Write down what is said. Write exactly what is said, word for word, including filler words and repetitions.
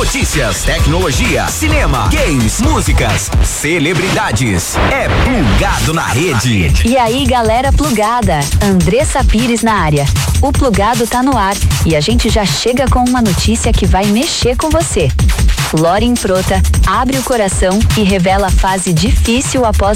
Notícias, tecnologia, cinema, games, músicas, celebridades. É Plugado na Rede. E aí, galera plugada, Andressa Pires na área. O Plugado tá no ar e a gente já chega com uma notícia que vai mexer com você. Loren Prota abre o coração e revela a fase difícil após